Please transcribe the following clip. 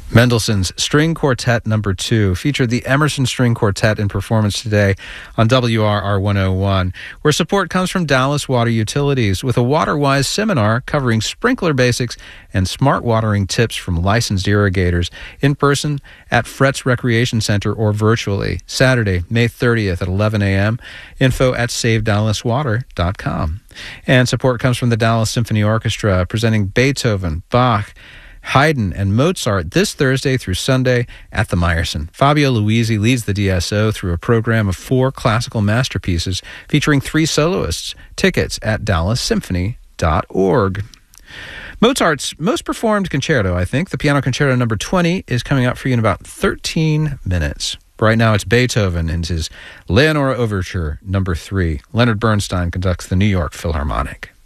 Mendelssohn's String Quartet No. 2 featured the Emerson String Quartet in performance today on WRR 101, where support comes from Dallas Water Utilities with a WaterWise seminar covering sprinkler basics and smart watering tips from licensed irrigators in person at Fretz Recreation Center or virtually, Saturday, May 30th at 11 a.m. Info at SaveDallasWater.com. And support comes from the Dallas Symphony Orchestra presenting Beethoven, Bach, Haydn, and Mozart this Thursday through Sunday at the Meyerson. Fabio Luisi leads the DSO through a program of 4 classical masterpieces featuring 3 soloists. Tickets at DallasSymphony.org. Mozart's most performed concerto, I think, the Piano Concerto No. 20, is coming up for you in about 13 minutes. Right now it's Beethoven and his Leonora Overture No. 3. Leonard Bernstein conducts the New York Philharmonic.